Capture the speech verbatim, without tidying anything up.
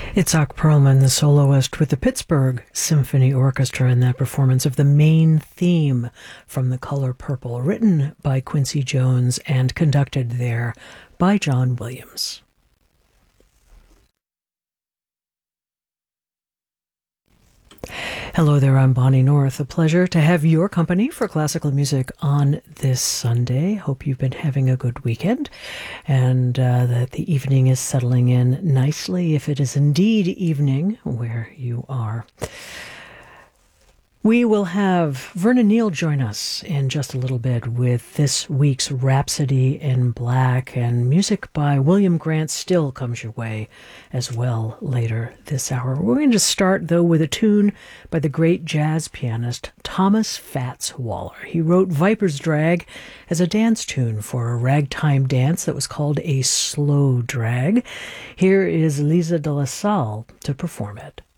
Itzhak Perlman, the soloist with the Pittsburgh Symphony Orchestra, in that performance of the main theme from The Color Purple, written by Quincy Jones and conducted there by John Williams. Hello there, I'm Bonnie North. A pleasure to have your company for classical music on this Sunday. Hope you've been having a good weekend and uh, that the evening is settling in nicely, if it is indeed evening where you are. We will have Vernon Neal join us in just a little bit with this week's Rhapsody in Black, and music by William Grant Still comes your way as well later this hour. We're going to start, though, with a tune by the great jazz pianist Thomas Fats Waller. He wrote Viper's Drag as a dance tune for a ragtime dance that was called a slow drag. Here is Lisa de la Salle to perform it.